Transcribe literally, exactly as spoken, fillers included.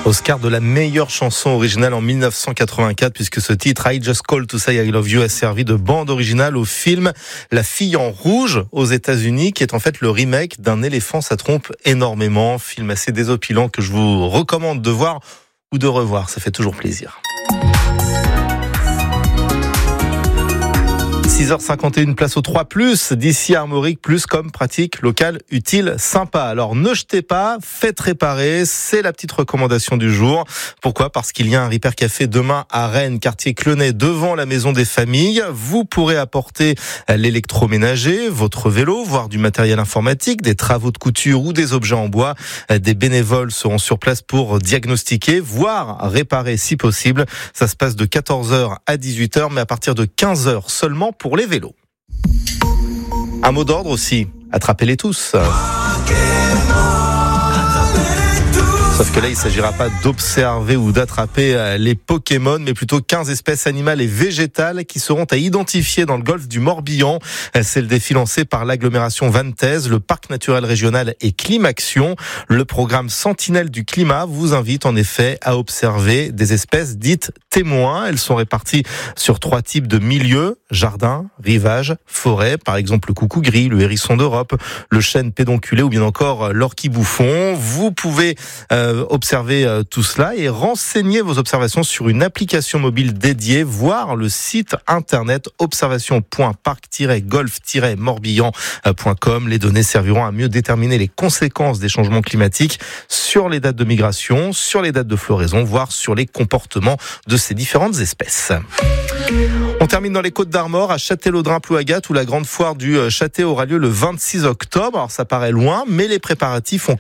Oscar de la meilleure chanson originale en mille neuf cent quatre-vingt-quatre, puisque ce titre I Just Called to Say I Love You a servi de bande originale au film La Fille en Rouge aux États-Unis, qui est en fait le remake d'un Éléphant ça trompe énormément, film assez désopilant que je vous recommande de voir ou de revoir, ça fait toujours plaisir. six heures cinquante et une, place au trois plus, d'ici Armorique, plus comme pratique, locale, utile, sympa. Alors ne jetez pas, faites réparer, c'est la petite recommandation du jour. Pourquoi ? Parce qu'il y a un Repair Café demain à Rennes, quartier Clenay, devant la Maison des Familles. Vous pourrez apporter l'électroménager, votre vélo, voire du matériel informatique, des travaux de couture ou des objets en bois. Des bénévoles seront sur place pour diagnostiquer, voire réparer si possible. Ça se passe de quatorze heures à dix-huit heures, mais à partir de quinze heures seulement pour les vélos. Un mot d'ordre aussi, attrapez-les tous. Sauf que là, il ne s'agira pas d'observer ou d'attraper les Pokémon, mais plutôt quinze espèces animales et végétales qui seront à identifier dans le golfe du Morbihan. C'est le défi lancé par l'agglomération vantaise, le parc naturel régional et Climaction. Le programme Sentinelle du climat vous invite en effet à observer des espèces dites témoins. Elles sont réparties sur trois types de milieux: jardin, rivage, forêt. Par exemple, le coucou gris, le hérisson d'Europe, le chêne pédonculé ou bien encore l'ortie bouffon. Vous pouvez euh, observer euh, tout cela et renseigner vos observations sur une application mobile dédiée, voire le site internet observation point parc tiret golf tiret morbihan point com. Les données serviront à mieux déterminer les conséquences des changements climatiques sur les dates de migration, sur les dates de floraison, voire sur les comportements de ces différentes espèces. On termine dans les Côtes d'Armor, à Châtellerault-Plouagat, où la grande foire du Châté aura lieu le vingt-six octobre. Alors ça paraît loin, mais les préparatifs ont